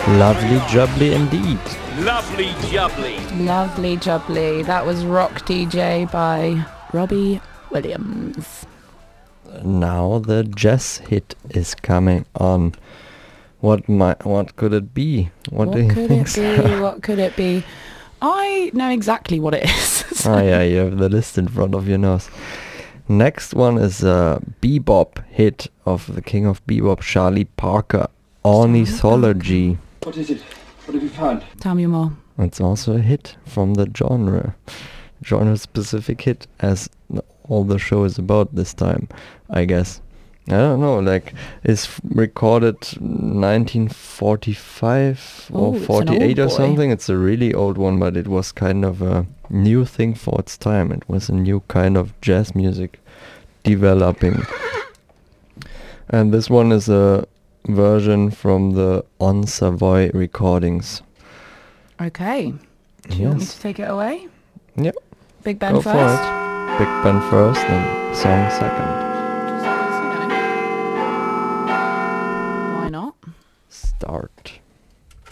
Lovely jubbly indeed. Lovely jubbly. Lovely jubbly. That was Rock DJ by Robbie Williams. Now the jazz hit is coming on. What could it be? What do you think? What could it be? I know exactly what it is. Oh yeah, you have the list in front of your nose. Next one is a bebop hit of the king of bebop, Charlie Parker, Ornithology. What is it? What have you found? Tell me more. It's also a hit from the genre-specific hit, as all the show is about this time, I guess. I don't know, like, it's recorded 1945 or Ooh, it's an 48 or old boy. something. It's a really old one, but it was kind of a new thing for its time. It was a new kind of jazz music developing. And this one is a version from the On Savoy recordings. Okay. Do you want me Yes. to take it away? Yep. Big Ben Go for first. it. Big Ben first and song second. Why not? Start.